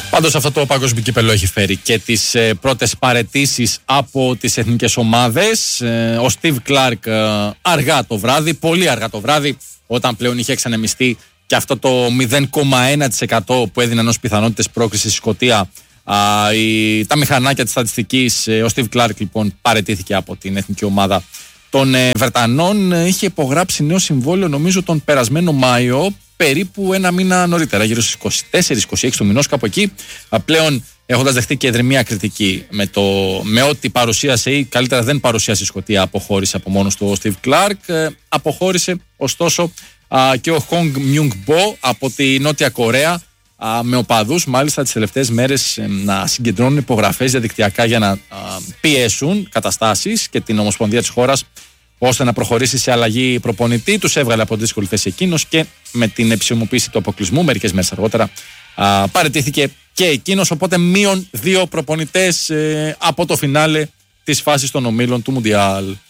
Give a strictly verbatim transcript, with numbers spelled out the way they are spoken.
Πάντως αυτό το παγκόσμιο κύπελλο έχει φέρει και τις ε, πρώτες παραιτήσεις από τις εθνικές ομάδες. Ε, ο Steve Clark ε, αργά το βράδυ, πολύ αργά το βράδυ, όταν πλέον είχε εξανεμιστεί και αυτό το μηδέν κόμμα ένα τοις εκατό που έδιναν ως πιθανότητες πρόκρισης στη Σκωτία. Α, η, τα μηχανάκια της στατιστικής, ε, ο Steve Clark λοιπόν παραιτήθηκε από την εθνική ομάδα των ε, Βρετανών. Ε, είχε υπογράψει νέο συμβόλαιο νομίζω τον περασμένο Μάιο, περίπου ένα μήνα νωρίτερα, γύρω στις είκοσι τέσσερις είκοσι έξι του μηνός, κάπου εκεί. Πλέον έχοντας δεχτεί και εδρημία κριτική με, το, με ό,τι παρουσίασε ή καλύτερα δεν παρουσίασε η Σκωτία, αποχώρησε από μόνος του ο Steve Clark. Ε, αποχώρησε ωστόσο α, και ο Hong Myung-bo από τη Νότια Κορέα, α, με οπαδούς μάλιστα τις τελευταίες μέρες ε, να συγκεντρώνουν υπογραφές διαδικτυακά για να α, πιέσουν καταστάσεις και την Ομοσπονδία της χώρας ώστε να προχωρήσει σε αλλαγή προπονητή. Τους έβγαλε από τη δύσκολη θέση εκείνος και με την επισημοποίηση του αποκλεισμού μερικές μέρες αργότερα α, παραιτήθηκε και εκείνος. Οπότε μείον δύο προπονητές ε, από το φινάλε της φάσης των ομίλων του Μουντιάλ.